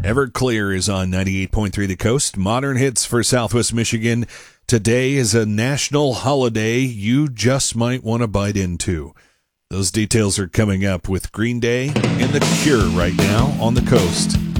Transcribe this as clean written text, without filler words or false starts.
Everclear is on 98.3 The Coast. Modern hits for Southwest Michigan. Today is a national holiday you just might want to bite into. Those details are coming up with Green Day and The Cure right now on The Coast.